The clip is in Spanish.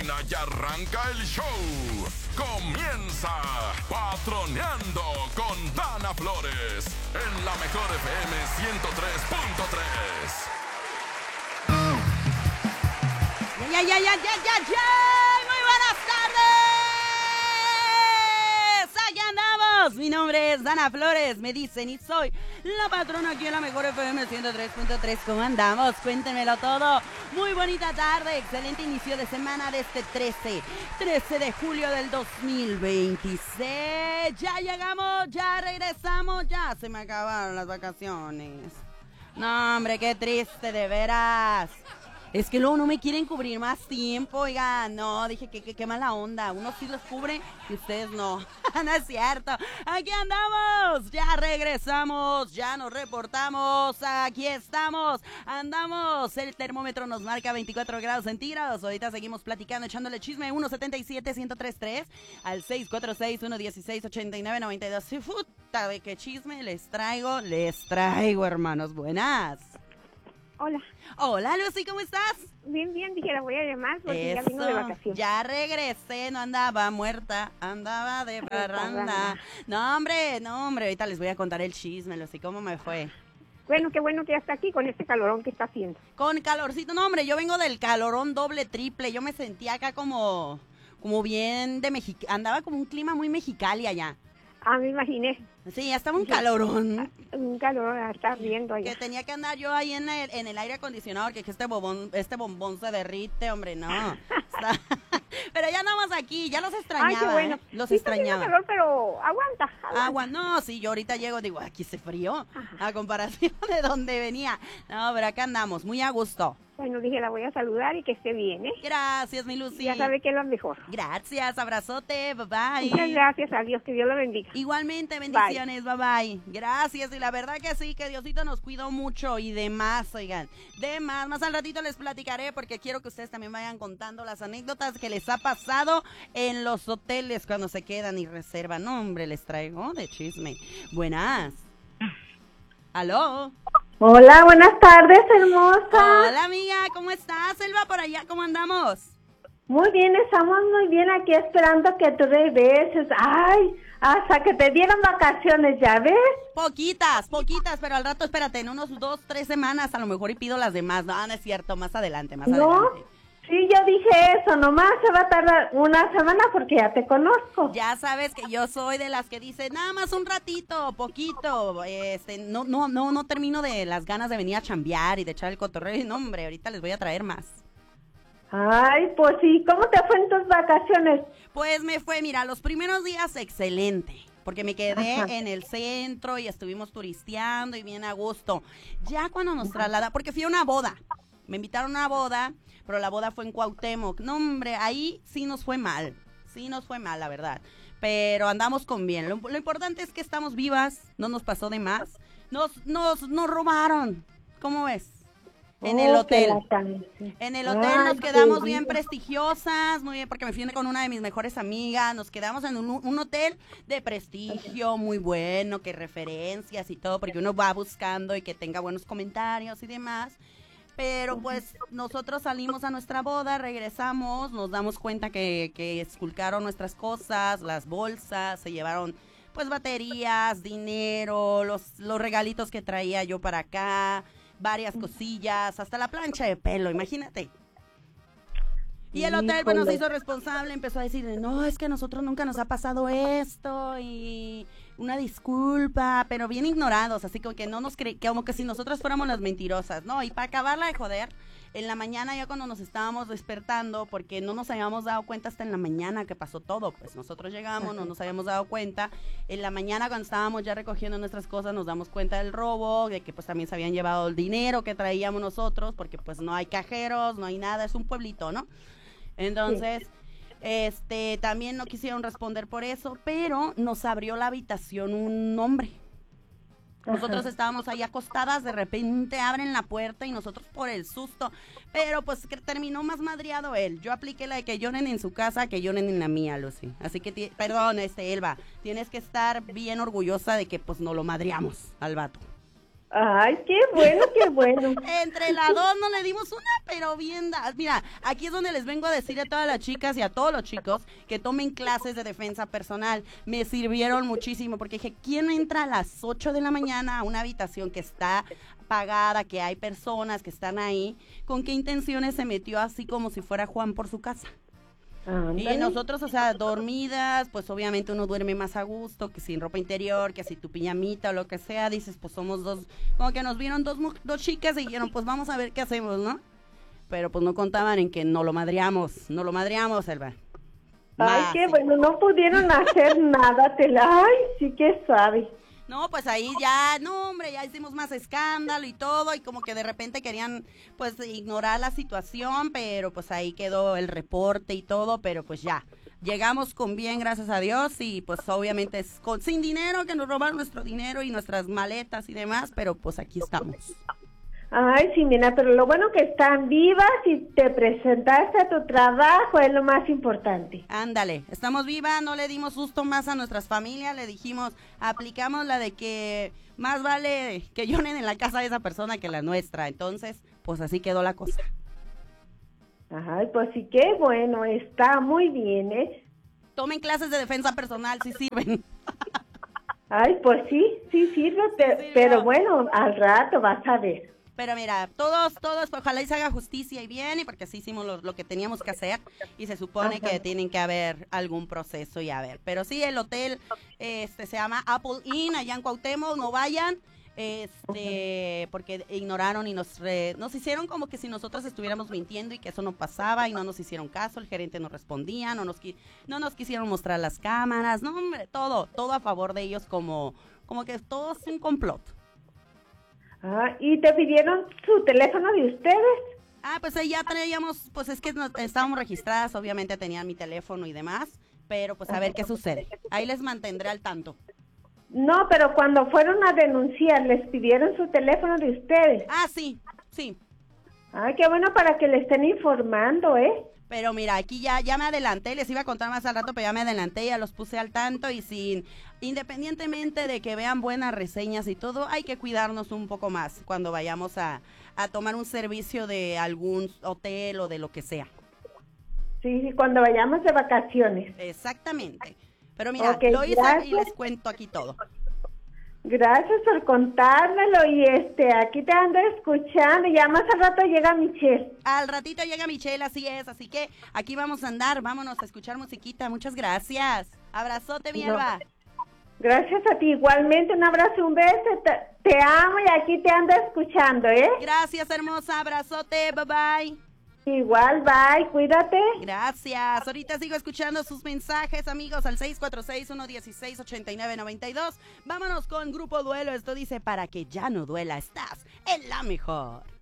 cabina y arranca el show. Comienza Patroneando con Dana Flores en la mejor FM 103.3. ¡Ya! ¡Muy buenas tardes! ¡Aquí andamos! Mi nombre es Dana Flores, me dicen, y soy la patrona aquí en la mejor FM 103.3. ¿Cómo andamos? Cuéntenmelo todo. Muy bonita tarde, excelente inicio de semana de este 13 de julio del 2026. Ya llegamos, ya regresamos, ya se me acabaron las vacaciones. No, hombre, qué triste, de veras. Es que luego no me quieren cubrir más tiempo, oigan, no, dije que qué mala onda, unos sí los cubre y ustedes no, no es cierto, aquí andamos, ya regresamos, ya nos reportamos, aquí estamos, andamos, el termómetro nos marca 24 grados centígrados, ahorita seguimos platicando, echándole chisme, 177-1033 al 646-116-8992, puta de qué chisme les traigo, hermanos, buenas. Hola, Lucy, ¿cómo estás? Bien, dije, la voy a llamar porque ya vengo de vacaciones. Ya regresé, no andaba muerta, andaba de parranda. No, hombre, ahorita les voy a contar el chisme, Lucy, ¿cómo me fue? Bueno, qué bueno que ya está aquí con este calorón que está haciendo. Con calorcito, no, hombre, yo vengo del calorón doble, triple, yo me sentía acá como bien de México, andaba como un clima muy mexicali allá. Ah, me imaginé. Sí, ya estaba un calorón. Un calor a estar viendo allá. Que tenía que andar yo ahí en el aire acondicionado, que este bombón se derrite, hombre, no. Pero ya andamos aquí, ya los extrañaba. Ay, qué bueno. Los sí, extrañaba. Está calor, pero aguanta. No, sí, yo ahorita llego, digo, aquí se frío, a comparación de donde venía. No, pero acá andamos, muy a gusto. Bueno, dije, la voy a saludar y que esté bien, ¿eh? Gracias, mi Lucy. Ya sabe que es lo mejor. Gracias, abrazote, bye bye. Muchas gracias a Dios, que Dios lo bendiga. Igualmente, bendiciones, bye. Gracias, y la verdad que sí, que Diosito nos cuidó mucho y demás, oigan. Más al ratito les platicaré porque quiero que ustedes también vayan contando las anécdotas que les ha pasado en los hoteles cuando se quedan y reservan. No, hombre, les traigo de chisme. Buenas. ¿Aló? Hola, buenas tardes, hermosa. Hola, amiga, ¿cómo estás? Selva, por allá, ¿cómo andamos? Muy bien, estamos muy bien aquí esperando que tú regreses. Ay, hasta que te dieron vacaciones, ¿ya ves? Poquitas, pero al rato, espérate, en unos 2-3 semanas a lo mejor y pido las demás. No, no es cierto, más adelante. ¿No? Sí, yo dije eso, nomás se va a tardar una semana porque ya te conozco. Ya sabes que yo soy de las que dicen, nada más un ratito, poquito, no termino de las ganas de venir a chambear y de echar el cotorreo, y no, hombre, ahorita les voy a traer más. Ay, pues sí, ¿cómo te fue en tus vacaciones? Pues me fue, mira, los primeros días excelente, porque me quedé en el centro y estuvimos turisteando y bien a gusto. Ya cuando nos trasladamos, porque fui a una boda, me invitaron a una boda, pero la boda fue en Cuauhtémoc. No, hombre, ahí sí nos fue mal, la verdad. Pero andamos con bien. Lo importante es que estamos vivas, no nos pasó de más. Nos robaron, ¿cómo ves? En el hotel. En el hotel nos quedamos bien prestigiosas, muy bien, porque me fui con una de mis mejores amigas. Nos quedamos en un hotel de prestigio, muy bueno, que referencias y todo, porque uno va buscando y que tenga buenos comentarios y demás. Pero pues nosotros salimos a nuestra boda, regresamos, nos damos cuenta que esculcaron nuestras cosas, las bolsas, se llevaron pues baterías, dinero, los regalitos que traía yo para acá, varias cosillas, hasta la plancha de pelo, imagínate. Y el hotel pues nos hizo responsable, empezó a decir, no, es que a nosotros nunca nos ha pasado esto y una disculpa, pero bien ignorados, así como que no nos como que si nosotras fuéramos las mentirosas, ¿no? Y para acabarla de joder, en la mañana ya cuando nos estábamos despertando, porque no nos habíamos dado cuenta hasta en la mañana que pasó todo, pues nosotros llegamos, no nos habíamos dado cuenta, en la mañana cuando estábamos ya recogiendo nuestras cosas nos damos cuenta del robo, de que pues también se habían llevado el dinero que traíamos nosotros, porque pues no hay cajeros, no hay nada, es un pueblito, ¿no? Entonces, también no quisieron responder por eso, pero nos abrió la habitación un hombre. Nosotros estábamos ahí acostadas, de repente abren la puerta y nosotros por el susto, pero pues que terminó más madreado él. Yo apliqué la de que lloren en su casa, que lloren en la mía, Lucy. Así que, Elba, tienes que estar bien orgullosa de que pues no lo madreamos al vato. Ay, qué bueno, qué bueno. Entre las dos no le dimos una, pero bien Mira, aquí es donde les vengo a decir a todas las chicas y a todos los chicos que tomen clases de defensa personal. Me sirvieron muchísimo porque dije, ¿quién entra a las 8 de la mañana a una habitación que está pagada, que hay personas que están ahí? ¿Con qué intenciones se metió así como si fuera Juan por su casa? Y nosotros, o sea, dormidas, pues obviamente uno duerme más a gusto, que sin ropa interior, que si tu piñamita o lo que sea, dices, pues somos dos, como que nos vieron dos chicas y dijeron, pues vamos a ver qué hacemos, ¿no? Pero pues no contaban en que no lo madreamos, Elba. Ay, qué bueno, no pudieron hacer nada, ay, sí que sabe. No, pues ahí ya, no hombre, ya hicimos más escándalo y todo, y como que de repente querían pues ignorar la situación, pero pues ahí quedó el reporte y todo, pero pues ya, llegamos con bien, gracias a Dios, y pues obviamente es sin dinero, que nos robaron nuestro dinero y nuestras maletas y demás, pero pues aquí estamos. Ay, sí, mira, pero lo bueno que están vivas y te presentaste a tu trabajo es lo más importante. Ándale, estamos vivas, no le dimos susto más a nuestras familias, le dijimos, aplicamos la de que más vale que lloren en la casa de esa persona que la nuestra, entonces, pues así quedó la cosa. Ay, pues sí, qué bueno, está muy bien, ¿eh? Tomen clases de defensa personal, sí sirven. Ay, pues sí sirve, pero bueno, al rato vas a ver. Pero mira, todos, ojalá y se haga justicia y bien, y porque sí hicimos lo que teníamos que hacer, y se supone que tienen que haber algún proceso y a ver. Pero sí, el hotel se llama Apple Inn, allá en Cuauhtémoc, no vayan, porque ignoraron y nos hicieron como que si nosotros estuviéramos mintiendo y que eso no pasaba, y no nos hicieron caso, el gerente no respondía, no nos quisieron mostrar las cámaras, no hombre, todo a favor de ellos, como que todo es un complot. Ah, ¿y te pidieron su teléfono de ustedes? Ah, pues ahí ya traíamos, pues es que estábamos registradas, obviamente tenían mi teléfono y demás, pero pues a ver qué sucede. Ahí les mantendré al tanto. No, pero cuando fueron a denunciar, ¿les pidieron su teléfono de ustedes? Ah, sí. Ay, qué bueno para que le estén informando, ¿eh? Pero mira, aquí ya me adelanté, les iba a contar más al rato, pero ya me adelanté, ya los puse al tanto y independientemente de que vean buenas reseñas y todo, hay que cuidarnos un poco más cuando vayamos a tomar un servicio de algún hotel o de lo que sea. Sí, cuando vayamos de vacaciones. Exactamente. Pero mira, okay, lo hice gracias. y les cuento aquí todo. Gracias por contármelo y aquí te ando escuchando. Ya más al rato llega Michelle. Al ratito llega Michelle, así es, así que aquí vamos a andar, vámonos a escuchar musiquita. Muchas gracias. Abrazote, mi Elba. Gracias a ti, igualmente, un abrazo, un beso, te amo y aquí te ando escuchando, ¿eh? Gracias, hermosa, abrazote, bye bye. Igual, bye, cuídate. Gracias. Ahorita sigo escuchando sus mensajes, amigos, al 646-116-8992. Vámonos con Grupo Duelo. Esto dice, para que ya no duela, estás en la mejor.